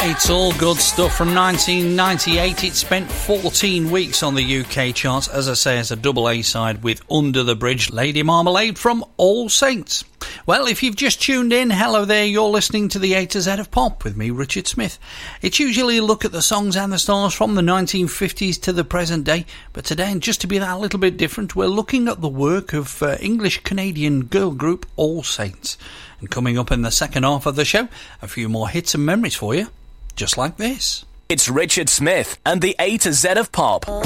It's all good stuff from 1998. It spent 14 weeks on the UK charts, as I say, as a double A-side with Under the Bridge, Lady Marmalade from All Saints. Well, if you've just tuned in, hello there, you're listening to the A to Z of Pop with me, Richard Smith. It's usually a look at the songs and the stars from the 1950s to the present day, but today, and just to be that little bit different, we're looking at the work of English-Canadian girl group All Saints. And coming up in the second half of the show, a few more hits and memories for you, just like this. It's Richard Smith and the A to Z of Pop.